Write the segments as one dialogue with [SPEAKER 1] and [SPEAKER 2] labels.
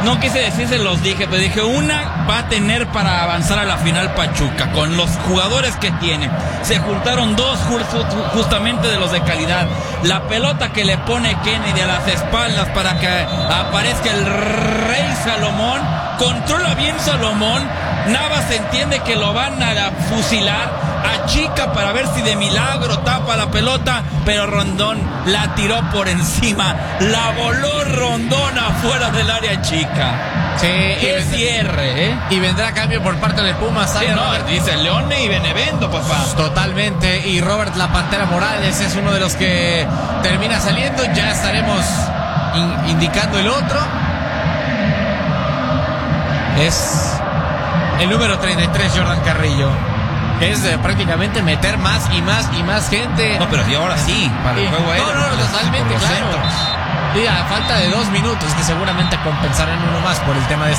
[SPEAKER 1] No quise decir, se los dije, pero dije, una va a tener para avanzar a la final Pachuca, con los jugadores que tiene. Se juntaron dos justamente de los de calidad. La pelota que le pone Kennedy a las espaldas para que aparezca el Rey Salomón, controla bien Salomón, Navas entiende que lo van a fusilar, achica para ver si de milagro tapa la pelota, pero Rondón la tiró por encima, la voló Rondón afuera del área chica.
[SPEAKER 2] Sí,
[SPEAKER 1] qué cierre, ¿eh?
[SPEAKER 2] Y vendrá cambio por parte de Pumas.
[SPEAKER 1] Sí, no, dice Leone y Benevento, papá.
[SPEAKER 2] Totalmente, y Robert La Pantera Morales es uno de los que termina saliendo. Ya estaremos indicando el otro. Es el número 33, Jordan Carrillo. Es prácticamente meter más y más gente.
[SPEAKER 1] No, pero ahora sí, para el juego aéreo.
[SPEAKER 2] No, totalmente, claro. Centros. Sí, a falta de 2 minutos, que seguramente compensarán uno más por el tema de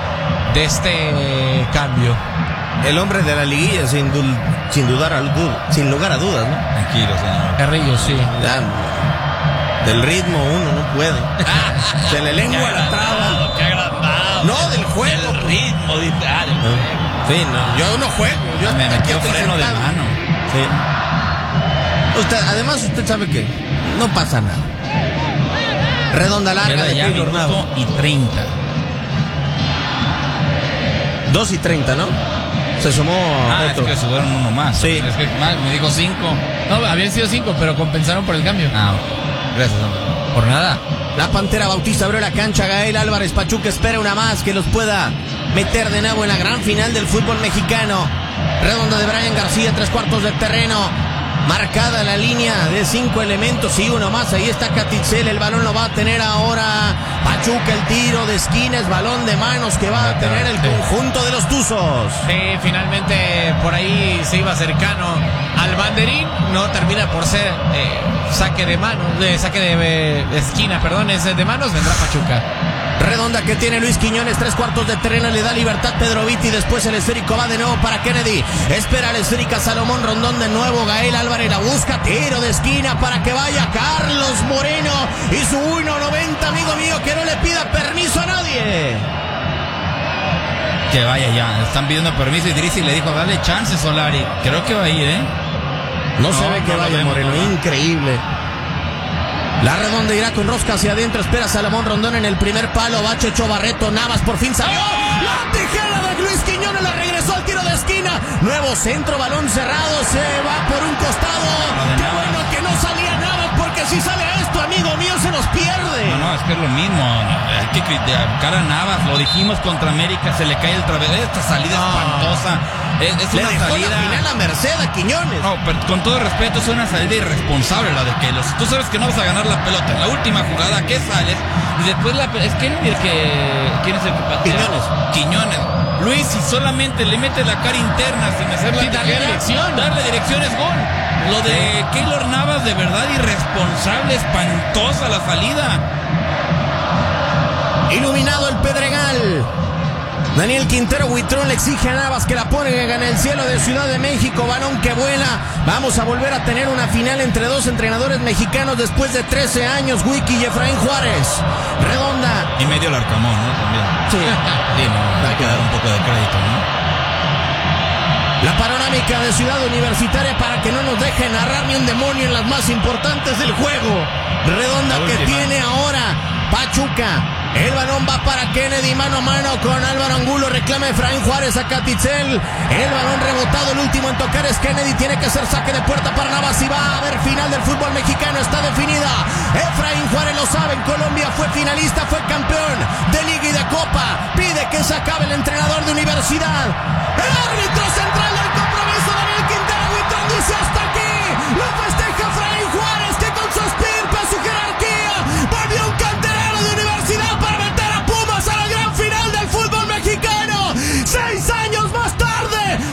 [SPEAKER 2] este cambio.
[SPEAKER 3] El hombre de la liguilla, sin lugar a dudas, ¿no?
[SPEAKER 1] Tranquilo, señor.
[SPEAKER 2] Carrillo, sí.
[SPEAKER 3] Ya, del ritmo uno no puede. Se le lengua la traba.
[SPEAKER 1] Qué agrandado.
[SPEAKER 3] No, del juego.
[SPEAKER 1] Del ritmo, dice.
[SPEAKER 3] Sí, no, yo no juego. Yo
[SPEAKER 1] me metió freno de mano.
[SPEAKER 3] Sí. Además, usted sabe que no pasa nada. Redonda larga de Keylor Navas.
[SPEAKER 1] 2:30.
[SPEAKER 3] 2:30, ¿no? Se sumó
[SPEAKER 1] otro. Es que subieron uno más.
[SPEAKER 3] Sí.
[SPEAKER 1] Es que me dijo 5.
[SPEAKER 2] No, habían sido 5, pero compensaron por el cambio.
[SPEAKER 1] Gracias, hombre.
[SPEAKER 2] Por nada.
[SPEAKER 3] La Pantera Bautista abrió la cancha. Gael Álvarez, Pachuca espera una más que los pueda meter de nuevo en la gran final del fútbol mexicano. Redonda de Brian García, 3/4 de terreno. Marcada la línea de 5 elementos y uno más. Ahí está Catitzel. El balón lo va a tener ahora Pachuca. El tiro de esquina es balón de manos que va a tener el conjunto de los Tuzos.
[SPEAKER 2] Sí, finalmente por ahí se iba cercano al banderín. No termina por ser saque de manos, saque de esquina, perdón, es de manos. Vendrá Pachuca.
[SPEAKER 3] Redonda que tiene Luis Quiñones, 3/4 de terreno, le da libertad Pedro Vitti, después el esférico va de nuevo para Kennedy, espera la esférica Salomón Rondón de nuevo, Gael Álvarez la busca, tiro de esquina para que vaya Carlos Moreno y su 1.90, amigo mío, que no le pida permiso a nadie.
[SPEAKER 1] Que vaya ya, están pidiendo permiso y Drizzy le dijo, dale chance Solari, creo que va a ir,
[SPEAKER 3] No se ve que vaya Moreno, increíble. La Redonda irá con rosca hacia adentro, espera Salomón Rondón en el primer palo, va Checho Barreto, Navas por fin salió, la tijera de Luis Quiñones, la regresó al tiro de esquina, nuevo centro, balón cerrado, se va por un costado, qué bueno que no salía Navas, porque si sale esto, amigo mío, se nos pierde.
[SPEAKER 1] No, es que es lo mismo, hay que criticar a Navas, lo dijimos contra América, se le cae el traveso, esta salida espantosa. Es
[SPEAKER 3] le
[SPEAKER 1] una
[SPEAKER 3] dejó
[SPEAKER 1] salida.
[SPEAKER 3] La final a merced a Quiñones.
[SPEAKER 1] No, pero con todo respeto, es una salida irresponsable la de Keylor. Tú sabes que no vas a ganar la pelota en la última jugada, que sales y después es Kennedy ¿quién es el que patea? Quiñones. Luis, si solamente le metes la cara interna sin hacer la tijera, darle dirección es gol. Lo de Keylor Navas, de verdad irresponsable, espantosa la salida.
[SPEAKER 3] Iluminado el Pedregal. Daniel Quintero Huitrón le exige a Navas que la ponga en el cielo de Ciudad de México, balón que vuela. Vamos a volver a tener una final entre dos entrenadores mexicanos después de 13 años, Wiki y Efraín Juárez. Redonda.
[SPEAKER 1] Y medio Larcamón, ¿no? También.
[SPEAKER 3] Sí.
[SPEAKER 1] No, hay que dar un poco de crédito, ¿no?
[SPEAKER 3] La panorámica de Ciudad Universitaria para que no nos deje narrar ni un demonio en las más importantes del juego. Redonda que tiene ahora Pachuca. El balón va para Kennedy, mano a mano con Álvaro Angulo, reclama Efraín Juárez a Catitzel, el balón rebotado, el último en tocar es Kennedy, tiene que ser saque de puerta para Navas y va a haber final del fútbol mexicano, está definida, Efraín Juárez lo saben, Colombia fue finalista, fue campeón de Liga y de Copa, pide que se acabe el entrenador de Universidad, el árbitro central del compromiso, Daniel Quintero Huitrón dice hasta aquí, lo festeja